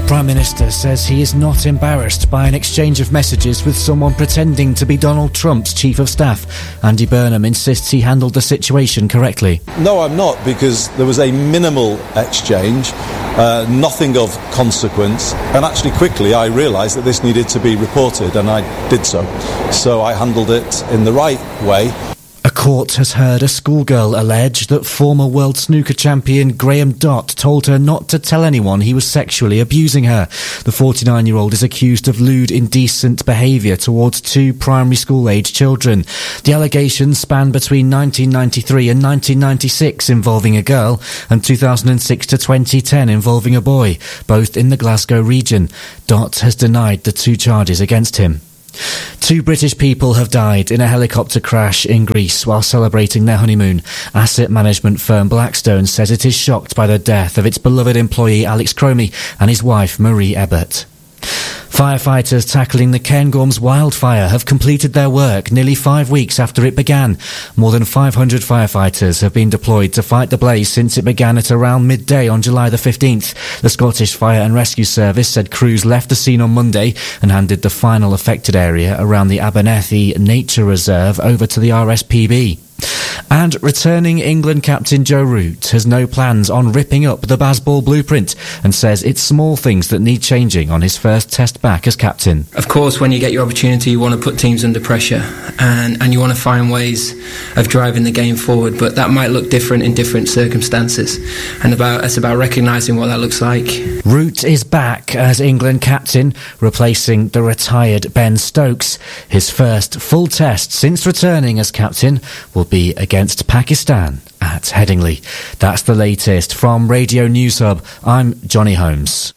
Prime Minister says he is not embarrassed by an exchange of messages with someone pretending to be Donald Trump's Chief of Staff. Andy Burnham insists he handled the situation correctly. No, I'm not, because there was a minimal exchange, nothing of consequence, and actually quickly I realised that this needed to be reported, and I did so. So I handled it in the right way. A court has heard a schoolgirl allege that former world snooker champion Graham Dott told her not to tell anyone he was sexually abusing her. The 49-year-old is accused of lewd, indecent behaviour towards two primary school-age children. The allegations span between 1993 and 1996 involving a girl and 2006 to 2010 involving a boy, both in the Glasgow region. Dott has denied the two charges against him. Two British people have died in a helicopter crash in Greece while celebrating their honeymoon. Asset management firm Blackstone says it is shocked by the death of its beloved employee Alex Cromie and his wife Marie Ebert. Firefighters tackling the Cairngorms wildfire have completed their work nearly 5 weeks after it began. More than 500 firefighters have been deployed to fight the blaze since it began at around midday on July the 15th. The Scottish Fire and Rescue Service said crews left the scene on Monday and handed the final affected area around the Abernethy Nature Reserve over to the RSPB. And returning England captain Joe Root has no plans on ripping up the Bazball blueprint and says it's small things that need changing on his first test back as captain. Of course, when you get your opportunity, you want to put teams under pressure and you want to find ways of driving the game forward, but that might look different in different circumstances, and it's about recognising what that looks like. Root is back as England captain, replacing the retired Ben Stokes. His first full test since returning as captain will be against Pakistan at Headingley. That's the latest from Radio News Hub. I'm Johnny Holmes.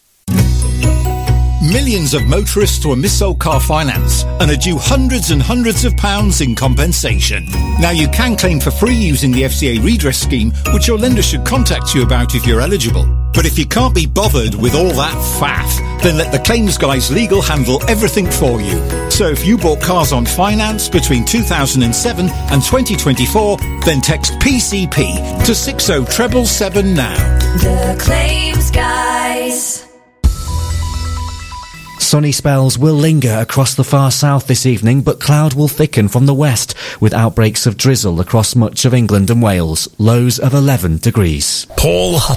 Millions of motorists were mis-sold car finance and are due hundreds and hundreds of pounds in compensation. Now you can claim for free using the FCA redress scheme, which your lender should contact you about if you're eligible. But if you can't be bothered with all that faff, then let the claims guys legal handle everything for you. So if you bought cars on finance between 2007 and 2024, then text PCP to 60777 now. The claims guys. Sunny spells will linger across the far south this evening, but cloud will thicken from the west, with outbreaks of drizzle across much of England and Wales. Lows of 11 degrees. Paul